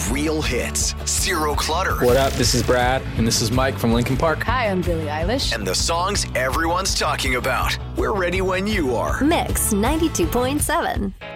Real hits, zero clutter. What up? This is Brad. And this is Mike from Linkin Park. Hi, I'm Billie Eilish. And the songs everyone's talking about. We're ready when you are. Mix 92.7.